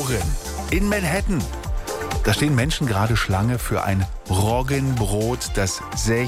geboren. In Manhattan. Da stehen Menschen gerade Schlange für ein Roggenbrot, das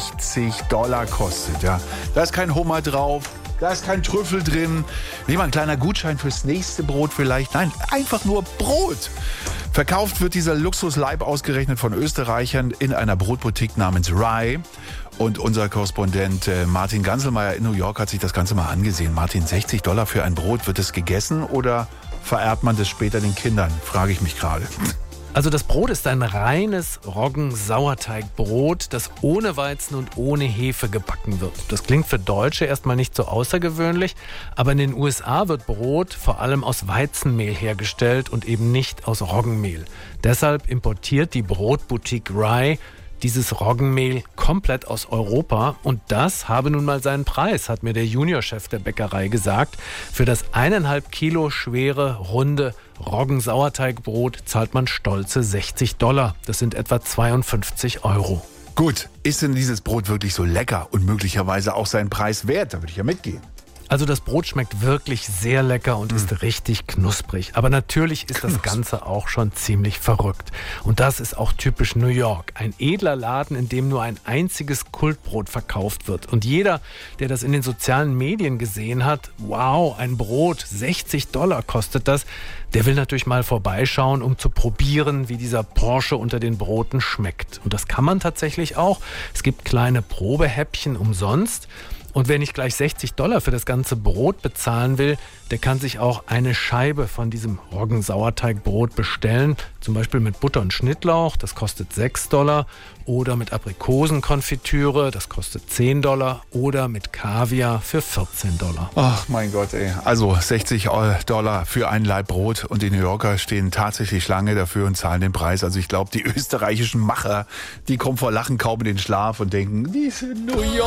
$60 kostet. Ja, da ist kein Hummer drauf, da ist kein Trüffel drin. Nicht mal ein kleiner Gutschein fürs nächste Brot vielleicht. Nein, einfach nur Brot. Verkauft wird dieser Luxusleib ausgerechnet von Österreichern in einer Brotboutique namens Rye. Und unser Korrespondent Martin Ganselmeier in New York hat sich das Ganze mal angesehen. Martin, $60 für ein Brot, wird es gegessen oder vererbt man das später den Kindern? Frage ich mich gerade. Also das Brot ist ein reines Roggen-Sauerteigbrot, das ohne Weizen und ohne Hefe gebacken wird. Das klingt für Deutsche erstmal nicht so außergewöhnlich, aber in den USA wird Brot vor allem aus Weizenmehl hergestellt und eben nicht aus Roggenmehl. Deshalb importiert die Brotboutique Rye dieses Roggenmehl komplett aus Europa und das habe nun mal seinen Preis, hat mir der Juniorchef der Bäckerei gesagt. Für das 1,5 Kilo schwere, runde Roggensauerteigbrot zahlt man stolze $60. Das sind etwa 52 €. Gut, ist denn dieses Brot wirklich so lecker und möglicherweise auch seinen Preis wert? Da würde ich ja mitgehen. Also das Brot schmeckt wirklich sehr lecker und ist richtig knusprig. Aber natürlich ist das Ganze auch schon ziemlich verrückt. Und das ist auch typisch New York. Ein edler Laden, in dem nur ein einziges Kultbrot verkauft wird. Und jeder, der das in den sozialen Medien gesehen hat, wow, ein Brot, $60 kostet das, der will natürlich mal vorbeischauen, um zu probieren, wie dieser Porsche unter den Broten schmeckt. Und das kann man tatsächlich auch. Es gibt kleine Probehäppchen umsonst. Und wer nicht gleich $60 für das ganze Brot bezahlen will, der kann sich auch eine Scheibe von diesem Roggensauerteigbrot bestellen. Zum Beispiel mit Butter und Schnittlauch, das kostet $6. Oder mit Aprikosenkonfitüre, das kostet $10. Oder mit Kaviar für $14. Ach mein Gott, ey. Also $60 für ein Laib Brot und die New Yorker stehen tatsächlich Schlange dafür und zahlen den Preis. Also ich glaube, die österreichischen Macher, die kommen vor Lachen kaum in den Schlaf und denken, diese New York.